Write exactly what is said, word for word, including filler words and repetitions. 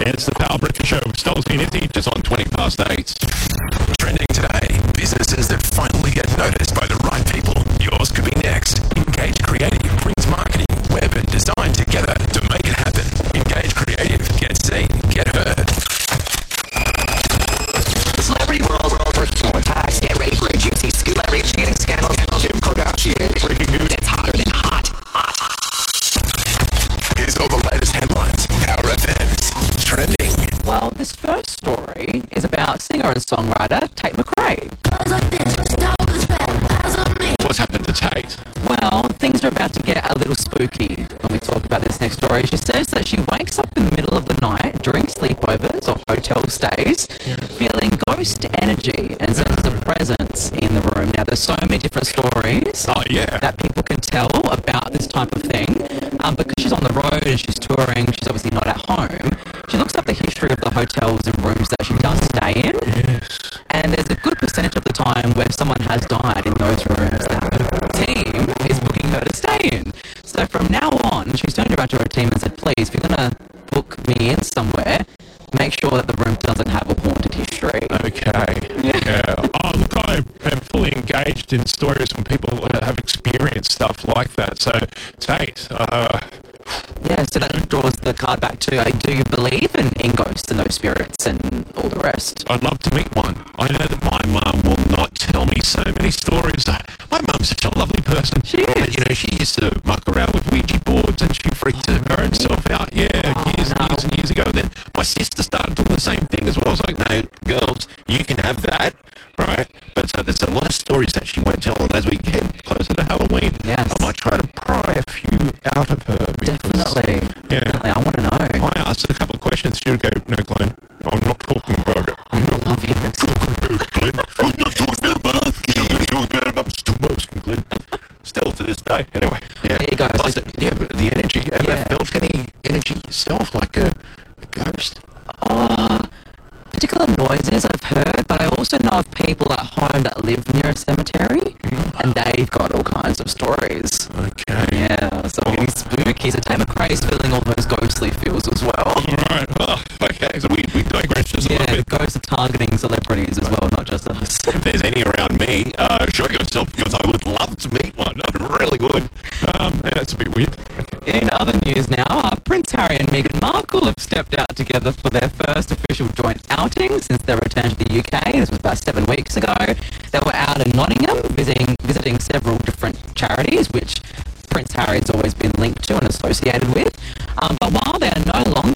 It's the Power Breakfast Show with Stell's been empty, just on twenty past eight. Trending today, businesses that finally get noticed by the right people. Yours could be next. Engage Creative brings marketing, web and design together to make it happen. Engage Creative. Get seen, get heard. Celebrity world, personal attacks. Get ready for a juicy scoop. Larry cheating scandals. Kim Kardashian. Breaking news. It's hotter than hot. Hot. Here's all the latest headlines. Power F M's trending. Well, this first story is about singer and songwriter Tate McRae. What's happened to Tate? Well, things are about to get a little spooky when we talk about this next story. She says that she wakes up in the middle of the night during sleepovers or hotel stays feeling ghost energy and sense of presence in the room. Now, there's so many different stories oh, yeah. that people can tell about this type of thing. Um, because she's on the road and she's touring, she's obviously not at home. She looks up the history of the hotels and rooms that she does stay in. Yes. And there's a good percentage of the time where someone has died in those rooms that the team is booking her to stay in. So from now on, she's turned around to her team and said, please, if you're going to book me in somewhere, make sure that the room doesn't have a haunted history. Okay. Yeah. yeah. Oh, look, I am fully engaged in stories when people have experienced stuff like that. So, Tate, uh, yeah, so that draws the card back to, uh, do you believe in, in ghosts and those spirits and all the rest? I'd love to meet one. I know that my mum will not tell me so many stories. My mum's such a lovely person. She is. But, you know, she used to muck around with Ouija boards and she freaked her own self out. Yeah, Oh, years and no. years and years ago. Then my sister started doing the same thing as well. I was like, no, girls, you can have that, right? But so there's a lot of stories that she won't tell, and as we get closer to Halloween, Yes. I might try to pry a few out of her. because- Definitely. Yeah. Definitely. I want to know. I asked her a couple of questions. She would go, no, Glenn, I'm not talking about it. I'm not Love you. talking about Glenn. I'm not talking about it. I'm not talking about it. I'm still asking Glenn. Still to this day. Anyway. Yeah. There you go. Plus, yeah, but the energy. Have Yeah. you felt any energy yourself, like a, a ghost? Oh, particular noises I've heard, but I also know of people at home that live near a cemetery, and they've got all kinds of stories. Okay. Yeah, so getting spooky. So Tate McRae's feeling all those ghostly feels as well. Right. Oh, okay. So we, we digress just a Yeah, little bit. ghosts are targeting celebrities as well, not just us. If there's any around me, uh, show yourself because I would love to meet one. I really would. Um, yeah, that's a bit weird. In other news now, uh, Prince Harry and Meghan Markle have stepped out together for their first official joint outing since their return to the U K. This was about seven weeks ago. They were out in Nottingham visiting, visiting several different charities, which Prince Harry's always been linked to and associated with. Um, but while they are